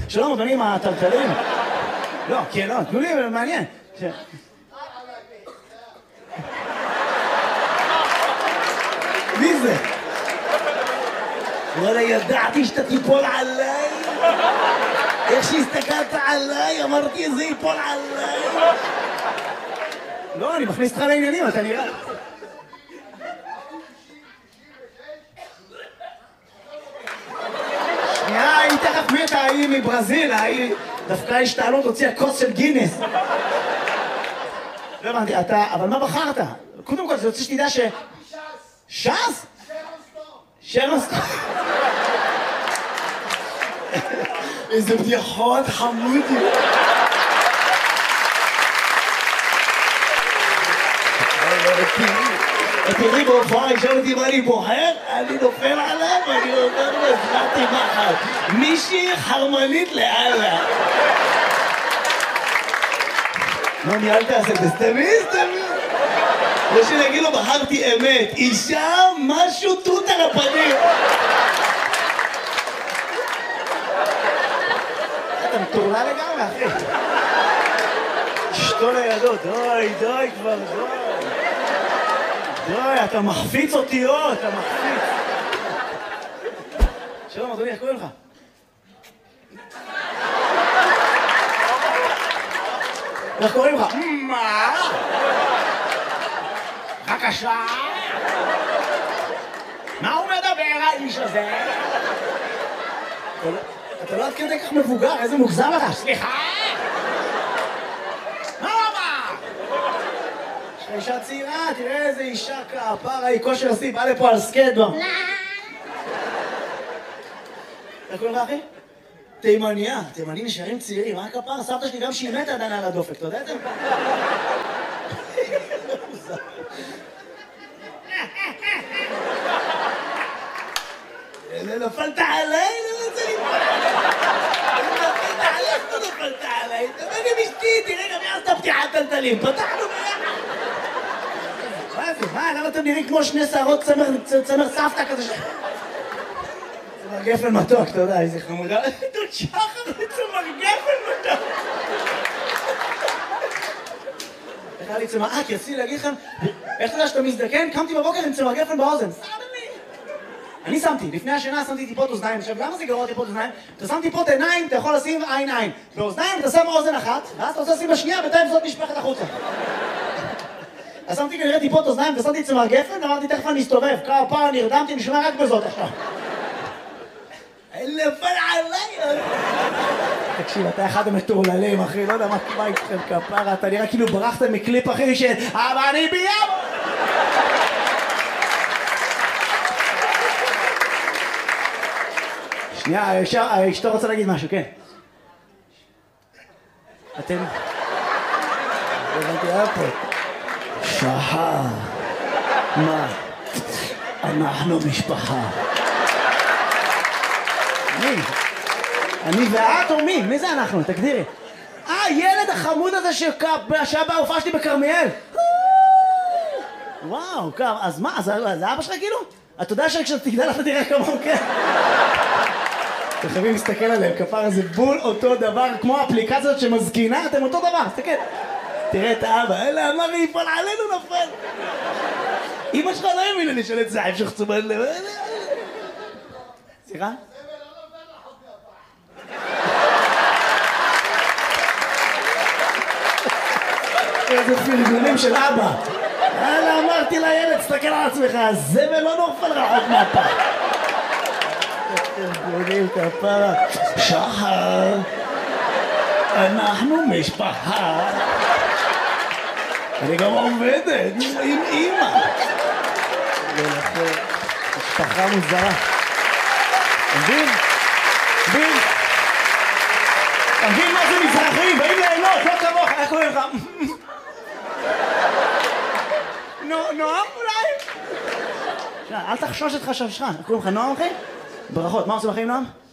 שלום אדוני עם הטלטלים. לא, כן, לא, תנו לי, מעניין. מי זה? וואלה, ידעתי שאתה תיפול עליי. איך שהסתכלת עליי, אמרתי, זה ייפול עליי. לא, אני מכניס אותך לעניינים, אתה נראה. שנייה, היא תכף מתה, היא מברזיל, היא דווקא השתעלות הוציאה כוס של גינס. לא הבנתי, אבל מה בחרת? קודם כל, זה רוצה שתדע ש... ש"ס? שרון סטון. איזה בדיחות חמודי. תראי בהופעה, ישאל אותי מה אני בוחר, אני נופל עליו ואני אומר לו, הזמנתי מחר. מישהי חרמנית לאללה. לא ניהלת על זה, סתמי. כמו שאני אגיד לו, בחרתי אמת, אישה, משהו תות על הפנים. אתה מטורלל לגמרי, אחי. אשתו לידו, די כבר, די, אתה מחפיץ אותיות, אתה מחפיץ. שלום, אדוני, איך קוראים לך? איך קוראים לך? מה? בבקשה? מה הוא מדבר, האיש הזה? אתה לא עד כדי כך מבוגר, איזה מוגזם לך? סליחה? מה הוא אמר? יש לך אישה צעירה, תראה איזה אישה כפרה, היא כושר עשי, בא לפה על סקייטבורד. איך קוראים לך, אחי? תימניה, תימנים נשארים צעירים, מה הכפרה? סבתא שלי גם שהיא מתה עדיין על הדופק, אתה יודע את זה? נפלת עליי, לא רוצה ליפול עליי. נפלת עליי. תבוא גם אשתי, תראה גם יעשת פתיחת טלטלים. פתחנו ביחד. מה זה? מה? למה אתם נראים כמו שני שערות צמר סבתא כזה ש... צמר גפן מתוק, אתה יודע, איזה חמודה. דוד שחר צמר גפן מתוק. איך היה לי צמר... כי רציתי להגיד לכם, איך אתה יודע שאתה מזדקן? קמתי בבוקר עם צמר גפן באוזן. אני שמתי, לפני השינה שמתי טיפות אוזניים. עכשיו, למה זה גרוע טיפות אוזניים? אתה שם טיפות עיניים, אתה יכול לשים עין. באוזניים אתה שם אוזן אחת, ואז אתה רוצה לשים בשנייה, בינתיים זאת נשפכת החוצה. אז שמתי כנראה טיפות אוזניים, ושמתי צמר גפן, ואמרתי, תכף אני אסתובב. כמה נרדמתי, אני שומע רק בזאת עכשיו. נפל עליי! תקשיב, אתה אחד המטורללים, אחי, לא יודע מה איתכם כפרה, אתה נראה כאילו ברחת מקליפ אחי של אבל אני ביום! שנייה, אשתו רוצה להגיד משהו, כן. אתם... הבנתי, היה פה. שחר. מה? אנחנו משפחה. מי? אני ואת או מי? מי זה אנחנו? תגדירי. ילד החמוד הזה שהיה בהופעה שלי בכרמיאל. וואו, אז מה? זה אבא שלך כאילו? אתה יודע שכשאתה תגדל אתה תראה כמוהו, כן? אתם חייבים להסתכל עליהם, כפרה זה בול אותו דבר, כמו האפליקציות שמזקינה, אתם אותו דבר, תסתכל. תראה את האבא, אלה אמר לי, יפול עלינו נפל. אמא שלך לא האמינה לי של את זעב שחצומן לב. סליחה? איזה פרגונים של אבא. אלה אמרתי לילד, תסתכל על עצמך, הזבל לא נופל רחוק מהפה. פרגונים כפרה. שחר, אנחנו משפחה. אני גם עובדת עם אמא. משפחה מוזרה. מבין? תבין מה זה מזרחים, באים ליהנות, לא כמוך, איך קוראים לך? נועם אולי? אל תחשוש את חשבשך, איך קוראים לך נועם אחי? ברכות, מה עושים לכם נועם?